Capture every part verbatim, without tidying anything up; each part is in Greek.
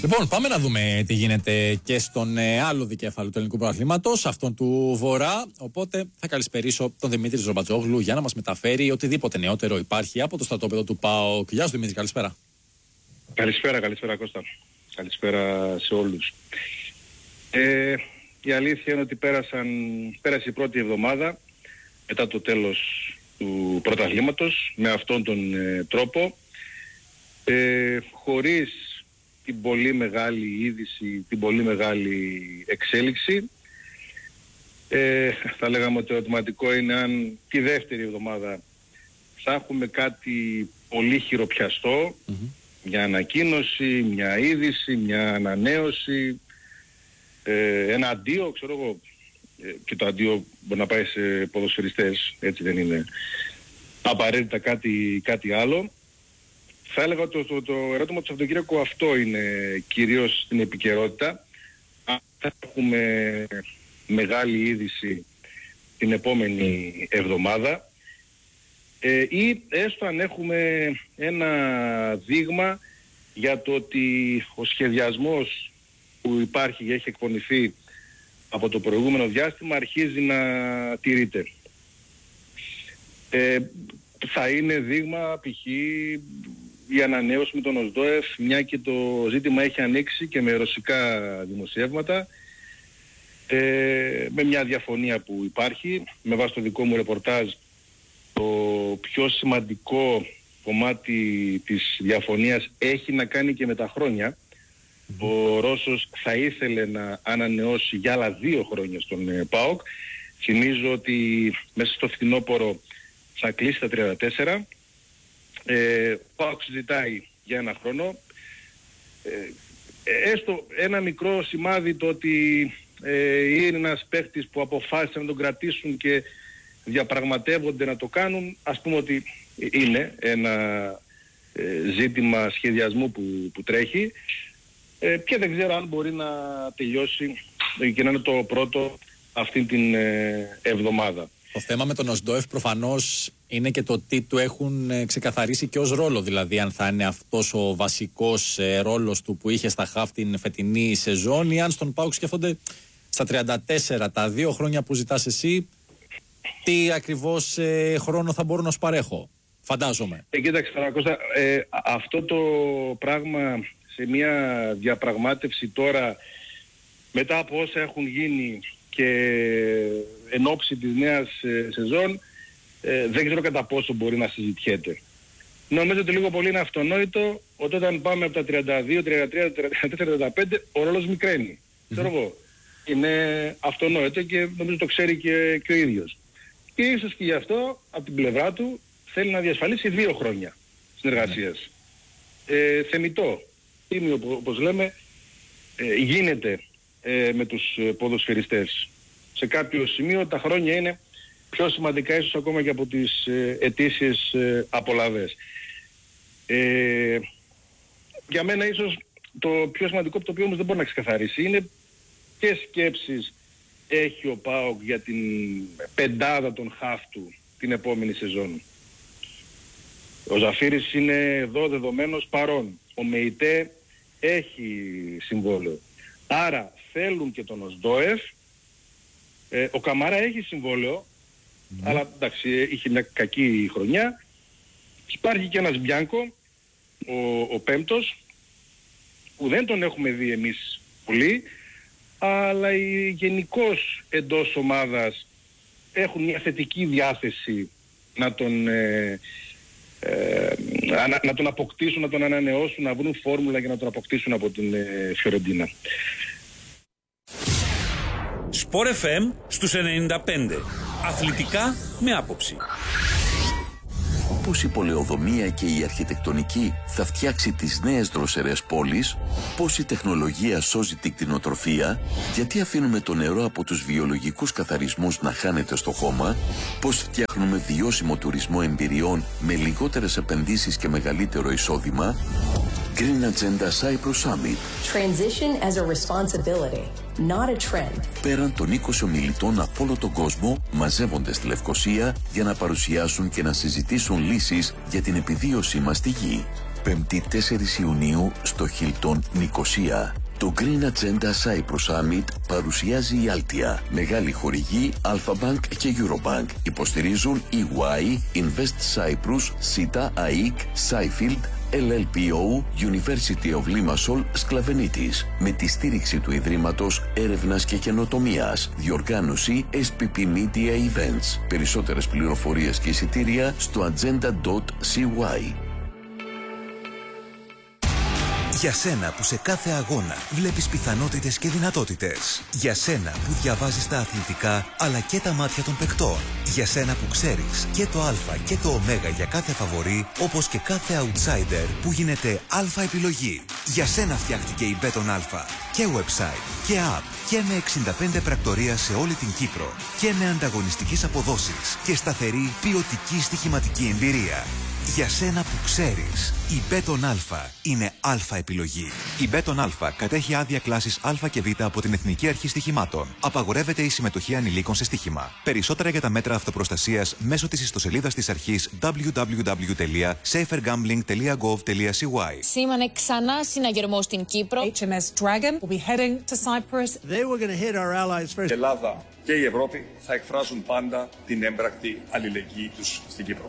Λοιπόν, πάμε να δούμε τι γίνεται και στον ε, άλλο δικέφαλο του ελληνικού πρωταθλήματος, αυτόν του Βορρά. Οπότε θα καλησπερίσω τον Δημήτρη Ζορμπατζόγλου για να μας μεταφέρει οτιδήποτε νεότερο υπάρχει από το στρατόπεδο του ΠΑΟΚ. Γεια σου Δημήτρη, καλησπέρα. Καλησπέρα, καλησπέρα Κώστα. Καλησπέρα σε όλους. Ε, η αλήθεια είναι ότι πέρασαν, πέρασε η πρώτη εβδομάδα μετά το τέλος του πρωταθλήματος με αυτόν τον ε, τρόπο, ε, χωρίς την πολύ μεγάλη είδηση, την πολύ μεγάλη εξέλιξη. Ε, θα λέγαμε ότι το ερωτηματικό είναι αν τη δεύτερη εβδομάδα θα έχουμε κάτι πολύ χειροπιαστό, mm-hmm. μια ανακοίνωση, μια είδηση, μια ανανέωση, ε, ένα αντίο, ξέρω εγώ, ε, και το αντίο μπορεί να πάει σε ποδοσφαιριστές, έτσι δεν είναι απαραίτητα κάτι, κάτι άλλο. Θα έλεγα ότι το, το, το ερώτημα του Σαββατοκύριακου αυτό είναι κυρίως στην επικαιρότητα. Αν θα έχουμε μεγάλη είδηση την επόμενη εβδομάδα ε, ή έστω αν έχουμε ένα δείγμα για το ότι ο σχεδιασμός που υπάρχει και έχει εκπονηθεί από το προηγούμενο διάστημα αρχίζει να τηρείται. Ε, θα είναι δείγμα π.χ. η ανανέωση με τον Οσδόεφ, μια και το ζήτημα έχει ανοίξει και με ρωσικά δημοσιεύματα, ε, με μια διαφωνία που υπάρχει. Με βάση το δικό μου ρεπορτάζ, το πιο σημαντικό κομμάτι της διαφωνίας έχει να κάνει και με τα χρόνια. Mm-hmm. Ο Ρώσος θα ήθελε να ανανεώσει για άλλα δύο χρόνια στον ε, ΠΑΟΚ. Θυμίζω ότι μέσα στο φθινόπωρο θα κλείσει τα τριάντα τέσσερα. Ε, ο ΠΑΟΚ συζητάει για ένα χρόνο. Ε, έστω ένα μικρό σημάδι το ότι ε, είναι ένας παίχτης που αποφάσισαν να τον κρατήσουν και διαπραγματεύονται να το κάνουν, ας πούμε ότι είναι ένα ε, ζήτημα σχεδιασμού που, που τρέχει, ε, και δεν ξέρω αν μπορεί να τελειώσει και να είναι το πρώτο αυτήν την ε, εβδομάδα. Το θέμα με τον Οσδόεφ προφανώς είναι και το τι του έχουν ξεκαθαρίσει και ως ρόλο. Δηλαδή, αν θα είναι αυτός ο βασικός ρόλος του που είχε στα χαφ την φετινή σεζόν, ή αν στον ΠΑΟΚ σκέφτονται στα τριάντα τέσσερα, τα δύο χρόνια που ζητάς εσύ, τι ακριβώς ε, χρόνο θα μπορώ να σου παρέχω. Φαντάζομαι. Ε, κοίταξε, Κώστα, ε, αυτό το πράγμα σε μια διαπραγμάτευση τώρα, μετά από όσα έχουν γίνει και εν ώψη της νέας ε, σεζόν, ε, δεν ξέρω κατά πόσο μπορεί να συζητιέται. Νομίζω ότι λίγο πολύ είναι αυτονόητο ότι όταν πάμε από τα τριάντα δύο, τριάντα τρία, τριάντα τέσσερα, τριάντα πέντε, ο ρόλος μικραίνει. Mm-hmm. Ξέρω εγώ. Είναι αυτονόητο και νομίζω το ξέρει και, και ο ίδιος. Και ίσως και γι' αυτό από την πλευρά του θέλει να διασφαλίσει δύο χρόνια συνεργασίας. Mm-hmm. Ε, θεμιτό, τίμιο όπως λέμε, ε, γίνεται ε, με τους ποδοσφαιριστές. Σε κάποιο σημείο τα χρόνια είναι πιο σημαντικά ίσως ακόμα και από τις ε, ετήσιες ε, απολαβές. Ε, για μένα ίσως το πιο σημαντικό, το οποίο όμως δεν μπορεί να ξεκαθαρίσει, είναι ποιες σκέψεις έχει ο ΠΑΟΚ για την πεντάδα των χαφ του την επόμενη σεζόν. Ο Ζαφύρης είναι εδώ δεδομένος παρόν. Ο Μεϊτέ έχει συμβόλαιο. Άρα θέλουν και τον Οσδόεφ. Ε, ο Καμάρα έχει συμβόλαιο, mm. αλλά εντάξει, είχε μια κακή χρονιά. Υπάρχει και ένας Μπιάνκο, ο, ο πέμπτος, που δεν τον έχουμε δει εμείς πολύ, αλλά οι γενικώς εντός ομάδας έχουν μια θετική διάθεση να τον, ε, ε, να, να τον αποκτήσουν, να τον ανανεώσουν, να βρουν φόρμουλα για να τον αποκτήσουν από την ε, Φιωρεντίνα. Σπορ εφ εμ στους ενενήντα πέντε. Αθλητικά με άποψη. Πώς η πολεοδομία και η αρχιτεκτονική θα φτιάξει τις νέες δροσερές πόλεις, πώς η τεχνολογία σώζει την κτηνοτροφία, γιατί αφήνουμε το νερό από τους βιολογικούς καθαρισμούς να χάνεται στο χώμα, πώς φτιάχνουμε βιώσιμο τουρισμό εμπειριών με λιγότερες επενδύσεις και μεγαλύτερο εισόδημα. Green Agenda Cyprus Summit. Transition as a responsibility, not a trend. Πέραν των είκοσι ομιλητών από όλο τον κόσμο μαζεύονται στη Λευκοσία για να παρουσιάσουν και να συζητήσουν λύσεις για την επιβίωσή μας στη γη. Πέμπτη τέσσερις Ιουνίου στο Hilton Νικοσία. Το Green Agenda Cyprus Summit παρουσιάζει η Altia. Μεγάλη χορηγή Alpha Bank και Eurobank. Υποστηρίζουν ι γουάι, Invest Cyprus, Sita, έι άι σι, Seifield, ελ ελ πι ο, University of Limassol, Sklavenidis. Με τη στήριξη του Ιδρύματος Έρευνας και Καινοτομίας. Διοργάνωση ες πι πι Media Events. Περισσότερες πληροφορίες και εισιτήρια στο agenda τελεία σι γουάι. Για σένα που σε κάθε αγώνα βλέπεις πιθανότητες και δυνατότητες. Για σένα που διαβάζεις τα αθλητικά αλλά και τα μάτια των παικτών. Για σένα που ξέρεις και το α και το ω για κάθε φαβορί, όπως και κάθε outsider που γίνεται α επιλογή. Για σένα φτιάχτηκε η Μπέτον Α. Και website και app και με εξήντα πέντε πρακτορία σε όλη την Κύπρο και με ανταγωνιστικές αποδόσεις και σταθερή ποιοτική στοιχηματική εμπειρία. Για σένα που ξέρεις, η Μπέτον Α είναι α επιλογή. Η Μπέτον Α κατέχει άδεια κλάσης Α και Β από την Εθνική Αρχή Στοιχημάτων. Απαγορεύεται η συμμετοχή ανηλίκων σε στοίχημα. Περισσότερα για τα μέτρα αυτοπροστασίας μέσω της ιστοσελίδας της αρχής double-u double-u double-u τελεία safer gambling τελεία gov τελεία σι γουάι. Σήμανε ξανά συναγερμό στην Κύπρο. έιτς εμ ες Dragon will be heading to Cyprus. They were going to hit our allies first. Η Ελλάδα και η Ευρώπη θα εκφράζουν πάντα την έμπρακτη αλληλεγγύη τους στην Κύπρο.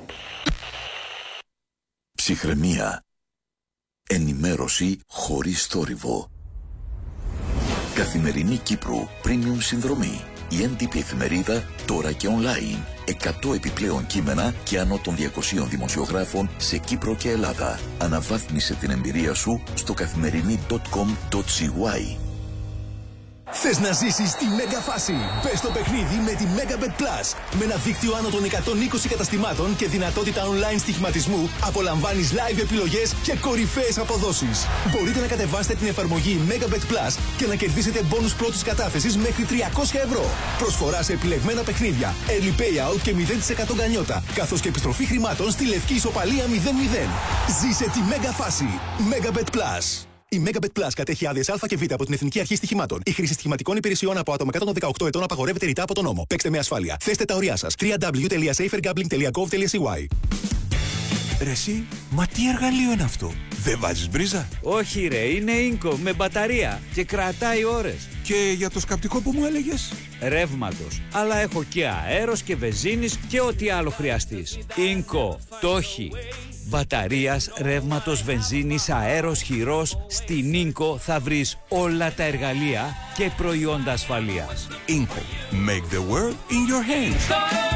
Ψυχραιμία. Ενημέρωση χωρίς θόρυβο. Καθημερινή Κύπρου Premium συνδρομή. Η έντυπη εφημερίδα τώρα και online. εκατό επιπλέον κείμενα και άνω των διακοσίων δημοσιογράφων σε Κύπρο και Ελλάδα. Αναβάθμισε την εμπειρία σου στο καθημερινή τελεία κομ τελεία σι γουάι. Θες να ζήσεις τη μέγα φάση? Μπες στο παιχνίδι με τη Megabet Plus. Με ένα δίκτυο άνω των εκατόν είκοσι καταστημάτων και δυνατότητα online στοιχηματισμού, απολαμβάνεις live επιλογές και κορυφαίες αποδόσεις. Μπορείτε να κατεβάσετε την εφαρμογή Megabet Plus και να κερδίσετε μπόνους πρώτης κατάθεσης μέχρι τριακόσια ευρώ. Προσφορά σε επιλεγμένα παιχνίδια, early payout και μηδέν τοις εκατό γκανιότα, καθώς και επιστροφή χρημάτων στη λευκή ισοπαλία μηδέν μηδέν. Ζήσε τη μέγα φάση. Megabet Plus. Η Megabet Plus κατέχει άδειες Α και Β από την Εθνική Αρχή Στοιχημάτων. Η χρήση στοιχηματικών υπηρεσιών από άτομα κάτω των δεκαοκτώ ετών απαγορεύεται ρητά από τον νόμο. Παίξτε με ασφάλεια. Θέστε τα ωριά σας. double-u double-u double-u τελεία safer gambling τελεία gov τελεία σι γουάι. Ρε εσύ, μα τι εργαλείο είναι αυτό? Δεν βάζεις μπρίζα? Όχι ρε, είναι Ίνκο με μπαταρία και κρατάει ώρες. Και για το σκαπτικό που μου έλεγες? Ρεύματος. Αλλά έχω και αέρος και βενζίνης και ό,τι άλλο χρειαστείς. Ίνκο, το έχει. Μπαταρίας, ρεύματος, βενζίνης, αέρος, χειρός. Στην Ίνκο θα βρεις όλα τα εργαλεία και προϊόντα ασφαλείας. Ίνκο. Make the world in your hands.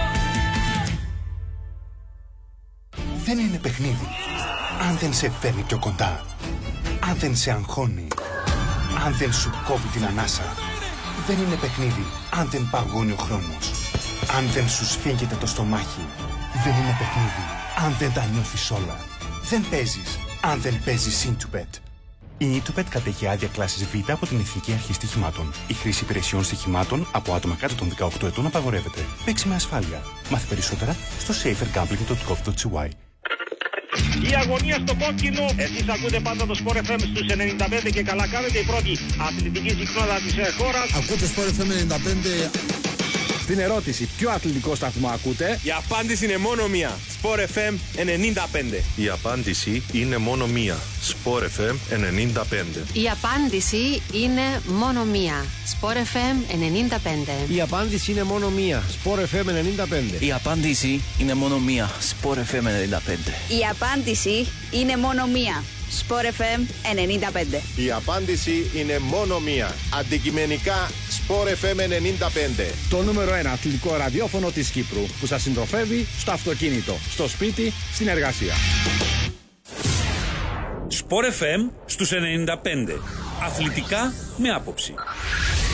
Δεν είναι παιχνίδι αν δεν σε φέρνει πιο κοντά. Αν δεν σε αγχώνει. Αν δεν σου κόβει την ανάσα. Δεν είναι παιχνίδι αν δεν παγώνει ο χρόνος. Αν δεν σου σφίγγεται το στομάχι. Δεν είναι παιχνίδι αν δεν τα νιώθεις όλα. Δεν παίζεις αν δεν παίζεις Intubet. Η Intubet κατέχει άδεια κλάσης Β από την Εθνική Αρχή Στοιχημάτων. Η χρήση υπηρεσιών στοιχημάτων από άτομα κάτω των δεκαοκτώ ετών απαγορεύεται. Παίξει με ασφάλεια. Μάθε περισσότερα στο safer gambling τελεία gov τελεία σι γουάι. Η αγωνία στο κόκκινο. Εσείς ακούτε πάντα το Sport εφ εμ στους ενενήντα πέντε και καλά κάνετε. Η πρώτη αθλητική συχνότητα της χώρας. Ακούτε Sport εφ εμ ενενήντα πέντε. Στην ερώτηση ποιο αθλητικό σταθμό ακούτε, η απάντηση είναι μόνο μία. Sport εφ εμ ενενήντα πέντε. Η απάντηση είναι μόνο μία. Sport εφ εμ ενενήντα πέντε. Η απάντηση είναι μόνο μία. Sport εφ εμ ενενήντα πέντε. Η απάντηση είναι μόνο μία. Sport εφ εμ ενενήντα πέντε. Η απάντηση είναι μόνο μία. Sport εφ εμ ενενήντα πέντε. Η απάντηση είναι μόνο μία. Sport εφ εμ ενενήντα πέντε. Η απάντηση είναι μόνο μία. Αντικειμενικά Sport εφ εμ ενενήντα πέντε. Το νούμερο ένα αθλητικό ραδιόφωνο της Κύπρου που σας συντροφεύει στο αυτοκίνητο, στο σπίτι, στην εργασία. Sport εφ εμ στους ενενήντα πέντε. Αθλητικά με άποψη.